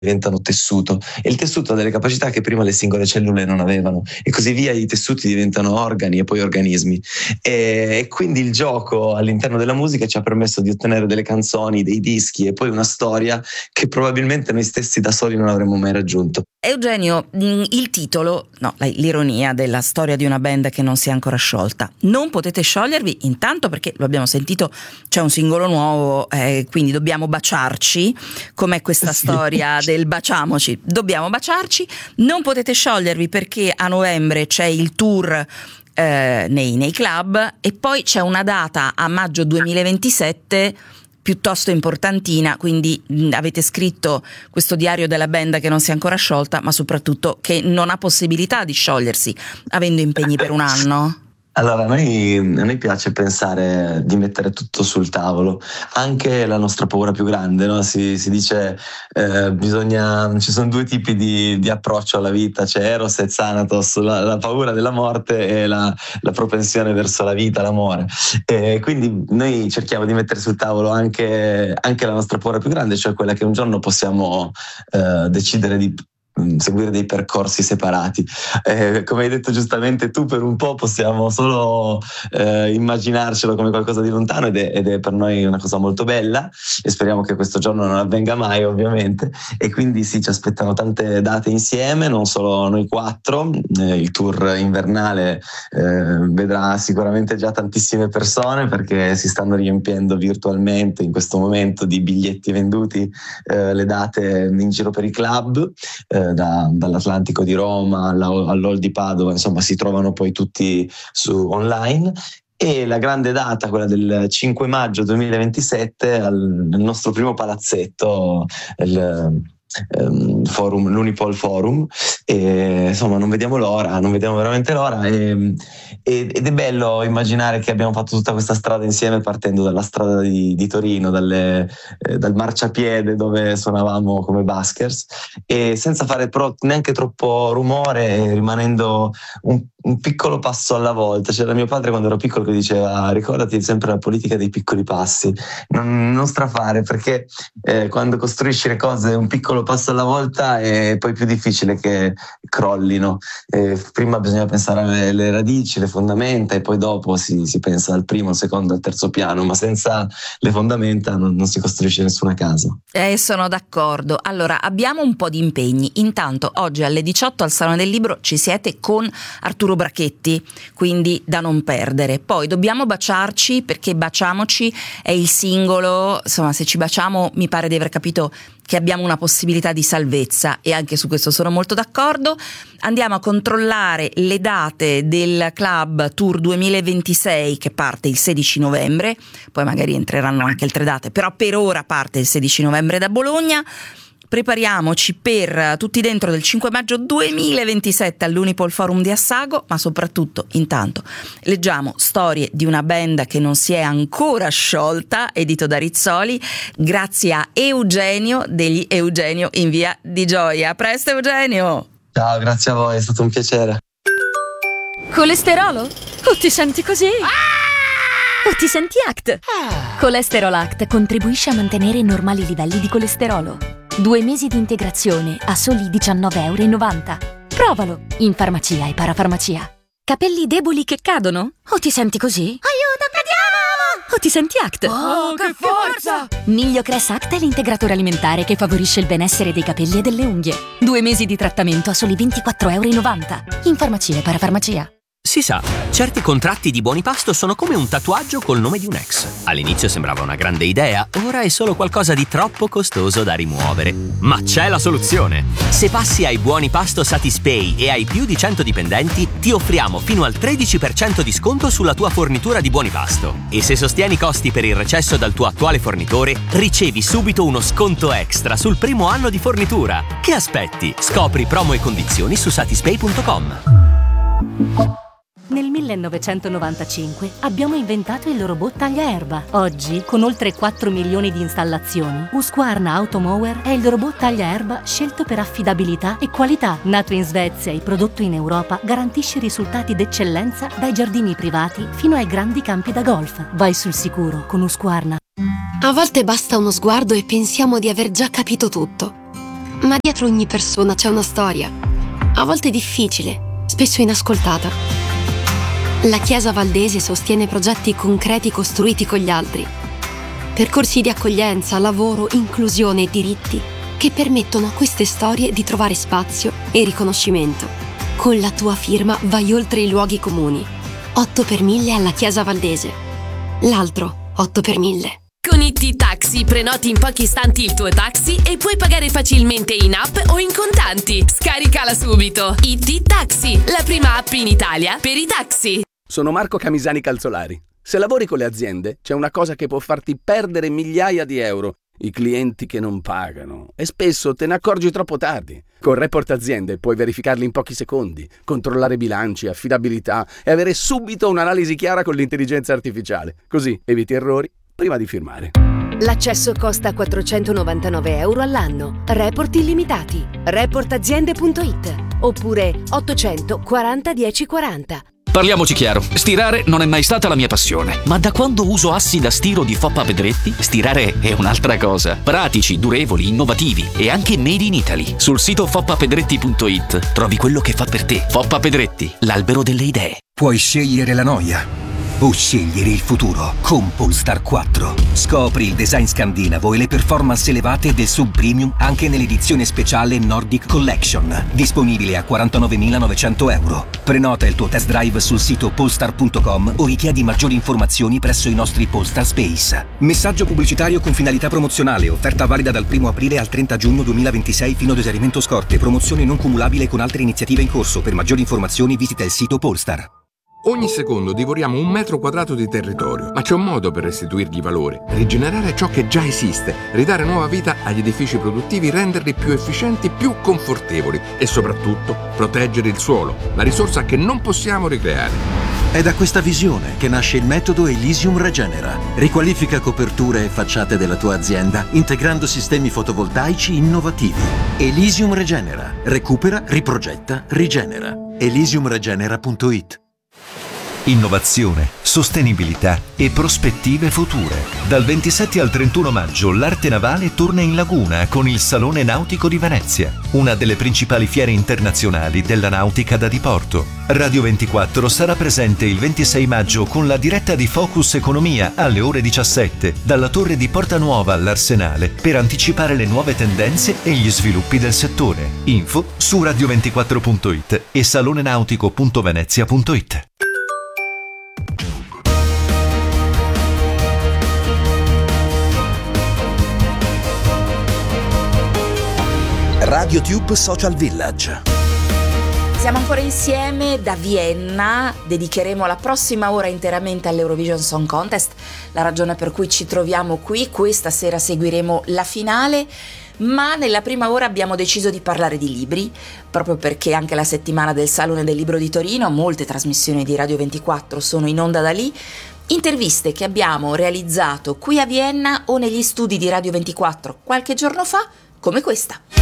diventano tessuto, e il tessuto ha delle capacità che prima le singole cellule non avevano, e così via i tessuti diventano organi e poi organismi, e quindi il gioco all'interno della musica ci ha permesso di ottenere delle canzoni, dei dischi e poi una storia che probabilmente noi stessi da soli non avremmo mai raggiunto. Eugenio, il titolo, no, l'ironia della storia di una band che non si è ancora sciolta. Non potete sciogliervi intanto perché, lo abbiamo sentito, c'è un singolo nuovo, quindi dobbiamo baciarci, com'è questa storia del baciamoci, dobbiamo baciarci. Non potete sciogliervi perché a novembre c'è il tour nei club, e poi c'è una data a maggio 2027 piuttosto importantina, quindi avete scritto questo diario della band che non si è ancora sciolta, ma soprattutto che non ha possibilità di sciogliersi avendo impegni per un anno. Allora, a noi piace pensare di mettere tutto sul tavolo, anche la nostra paura più grande, no? Si dice ci sono due tipi di approccio alla vita, c'è Eros e Thanatos, la paura della morte e la propensione verso la vita, l'amore. E quindi noi cerchiamo di mettere sul tavolo anche la nostra paura più grande, cioè quella che un giorno possiamo decidere di seguire dei percorsi separati. Come hai detto giustamente tu, per un po' possiamo solo immaginarcelo come qualcosa di lontano, ed è per noi una cosa molto bella, e speriamo che questo giorno non avvenga mai, ovviamente. E quindi sì, ci aspettano tante date insieme, non solo noi quattro. Il tour invernale vedrà sicuramente già tantissime persone, perché si stanno riempiendo virtualmente in questo momento di biglietti venduti le date in giro per i club, dall'Atlantico di Roma all'Hall di Padova, insomma si trovano poi tutti su online. E la grande data, quella del 5 maggio 2027, nel nostro primo palazzetto, forum, l'Unipol Forum, e insomma non vediamo veramente l'ora, ed è bello immaginare che abbiamo fatto tutta questa strada insieme, partendo dalla strada di Torino, dal marciapiede dove suonavamo come buskers, e senza fare neanche troppo rumore, rimanendo un piccolo passo alla volta. C'era mio padre quando ero piccolo che diceva: ricordati sempre la politica dei piccoli passi, non strafare, perché quando costruisci le cose un piccolo passo alla volta è poi più difficile che crollino. Prima bisogna pensare alle radici, le fondamenta, e poi dopo si pensa al primo, al secondo, al terzo piano, ma senza le fondamenta non si costruisce nessuna casa. Sono d'accordo. Allora, abbiamo un po' di impegni. Intanto oggi alle 18 al Salone del Libro ci siete con Arturo Brachetti, quindi da non perdere. Poi dobbiamo baciarci, perché Baciamoci è il singolo, insomma, se ci baciamo mi pare di aver capito che abbiamo una possibilità di salvezza, e anche su questo sono molto d'accordo. Andiamo a controllare le date del Club Tour 2026, che parte il 16 novembre, poi magari entreranno anche altre date, però per ora parte il 16 novembre da Bologna. Prepariamoci per tutti dentro del 5 maggio 2027 all'Unipol Forum di Assago, ma soprattutto intanto leggiamo Storie di una band che non si è ancora sciolta, edito da Rizzoli, grazie a Eugenio degli Eugenio in Via di Gioia. A presto Eugenio! Ciao, grazie a voi, è stato un piacere. Colesterolo? O ti senti così? O ti senti ACT? Colesterol ACT contribuisce a mantenere i normali livelli di colesterolo. 2 mesi di integrazione a soli €19,90. Provalo in farmacia e parafarmacia. Capelli deboli che cadono? O ti senti così? Aiuto, cadiamo! O ti senti ACT? Oh, che forza! Migliocress ACT è l'integratore alimentare che favorisce il benessere dei capelli e delle unghie. 2 mesi di trattamento a soli €24,90. In farmacia e parafarmacia. Si sa, certi contratti di Buonipasto sono come un tatuaggio col nome di un ex. All'inizio sembrava una grande idea, ora è solo qualcosa di troppo costoso da rimuovere. Ma c'è la soluzione! Se passi ai Buonipasto Satispay e hai più di 100 dipendenti, ti offriamo fino al 13% di sconto sulla tua fornitura di Buonipasto. E se sostieni costi per il recesso dal tuo attuale fornitore, ricevi subito uno sconto extra sul primo anno di fornitura. Che aspetti? Scopri promo e condizioni su satispay.com. Nel 1995 abbiamo inventato il robot tagliaerba. Oggi, con oltre 4 milioni di installazioni, Husqvarna Automower è il robot tagliaerba scelto per affidabilità e qualità. Nato in Svezia e prodotto in Europa, garantisce risultati d'eccellenza dai giardini privati fino ai grandi campi da golf. Vai sul sicuro con Husqvarna. A volte basta uno sguardo e pensiamo di aver già capito tutto. Ma dietro ogni persona c'è una storia, a volte difficile, spesso inascoltata. La Chiesa Valdese sostiene progetti concreti costruiti con gli altri. Percorsi di accoglienza, lavoro, inclusione e diritti che permettono a queste storie di trovare spazio e riconoscimento. Con la tua firma vai oltre i luoghi comuni. 8 per 1000 alla Chiesa Valdese. L'altro 8 per 1000. Con IT Taxi prenoti in pochi istanti il tuo taxi e puoi pagare facilmente in app o in contanti. Scaricala subito. IT Taxi, la prima app in Italia per i taxi. Sono Marco Camisani Calzolari. Se lavori con le aziende, c'è una cosa che può farti perdere migliaia di euro: i clienti che non pagano. E spesso te ne accorgi troppo tardi. Con Report Aziende puoi verificarli in pochi secondi, controllare bilanci, affidabilità e avere subito un'analisi chiara con l'intelligenza artificiale. Così eviti errori prima di firmare. L'accesso costa 499 euro all'anno. Report illimitati. Reportaziende.it oppure 840 1040. Parliamoci chiaro, stirare non è mai stata la mia passione, ma da quando uso assi da stiro di Foppa Pedretti, stirare è un'altra cosa. Pratici, durevoli, innovativi e anche made in Italy. Sul sito foppapedretti.it trovi quello che fa per te. Foppa Pedretti, l'albero delle idee. Puoi scegliere la noia o scegliere il futuro con Polestar 4. Scopri il design scandinavo e le performance elevate del sub premium anche nell'edizione speciale Nordic Collection, disponibile a 49.900 euro. Prenota il tuo test drive sul sito polestar.com o richiedi maggiori informazioni presso i nostri Polestar Space. Messaggio pubblicitario con finalità promozionale, offerta valida dal 1 aprile al 30 giugno 2026 fino ad esaurimento scorte, promozione non cumulabile con altre iniziative in corso. Per maggiori informazioni visita il sito Polestar. Ogni secondo divoriamo 1 metro quadrato di territorio, ma c'è un modo per restituirgli valore: rigenerare ciò che già esiste, ridare nuova vita agli edifici produttivi, renderli più efficienti, più confortevoli e soprattutto proteggere il suolo, la risorsa che non possiamo ricreare. È da questa visione che nasce il metodo Elysium Regenera. Riqualifica coperture e facciate della tua azienda integrando sistemi fotovoltaici innovativi. Elysium Regenera. Recupera, riprogetta, rigenera. Elysiumregenera.it. Innovazione, sostenibilità e prospettive future. Dal 27 al 31 maggio l'Arte Navale torna in laguna con il Salone Nautico di Venezia, una delle principali fiere internazionali della nautica da diporto. Radio 24 sarà presente il 26 maggio con la diretta di Focus Economia alle ore 17 dalla torre di Porta Nuova all'Arsenale per anticipare le nuove tendenze e gli sviluppi del settore. Info su radio24.it e salonenautico.venezia.it. RadioTube Social Village. Siamo ancora insieme da Vienna, dedicheremo la prossima ora interamente all'Eurovision Song Contest, la ragione per cui ci troviamo qui. Questa sera seguiremo la finale, ma nella prima ora abbiamo deciso di parlare di libri, proprio perché anche la settimana del Salone del Libro di Torino, molte trasmissioni di Radio 24 sono in onda da lì, interviste che abbiamo realizzato qui a Vienna o negli studi di Radio 24 qualche giorno fa, come questa.